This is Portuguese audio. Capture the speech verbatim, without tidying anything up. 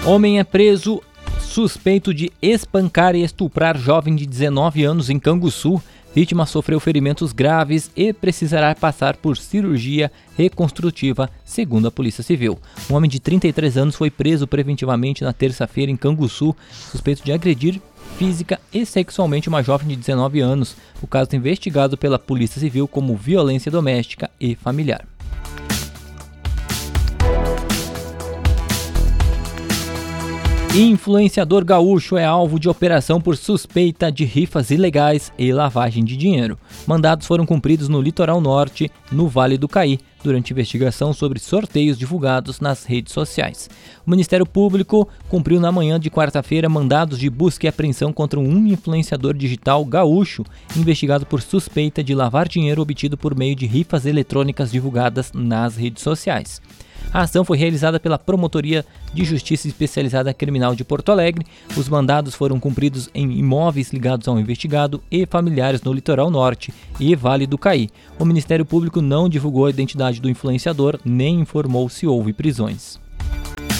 Homem é preso suspeito de espancar e estuprar jovem de dezenove anos em Canguçu. Vítima sofreu ferimentos graves e precisará passar por cirurgia reconstrutiva, segundo a Polícia Civil. Um homem de trinta e três anos foi preso preventivamente na terça-feira em Canguçu, suspeito de agredir física e sexualmente uma jovem de dezenove anos. O caso é investigado pela Polícia Civil como violência doméstica e familiar. Influenciador gaúcho é alvo de operação por suspeita de rifas ilegais e lavagem de dinheiro. Mandados foram cumpridos no litoral norte, no Vale do Caí, durante investigação sobre sorteios divulgados nas redes sociais. O Ministério Público cumpriu na manhã de quarta-feira mandados de busca e apreensão contra um influenciador digital gaúcho, investigado por suspeita de lavar dinheiro obtido por meio de rifas eletrônicas divulgadas nas redes sociais. A ação foi realizada pela Promotoria de Justiça Especializada Criminal de Porto Alegre. Os mandados foram cumpridos em imóveis ligados ao investigado e familiares no Litoral Norte e Vale do Caí. O Ministério Público não divulgou a identidade do influenciador nem informou se houve prisões.